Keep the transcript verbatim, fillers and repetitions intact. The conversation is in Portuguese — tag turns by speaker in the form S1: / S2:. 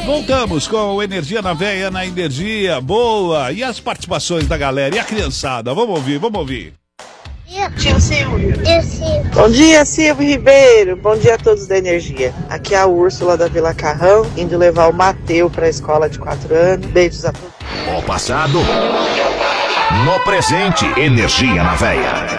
S1: Voltamos com Energia na Veia, na Energia Boa. E as participações da galera, e a criançada? Vamos ouvir, vamos ouvir.
S2: Tio Silvio.
S3: Tio Silvio.
S2: Bom dia, Silvio Ribeiro. Bom dia a todos da Energia. Aqui é a Úrsula da Vila Carrão, indo levar o Mateu para a escola de quatro anos. Beijos a todos.
S4: O passado, no presente, Energia na Veia.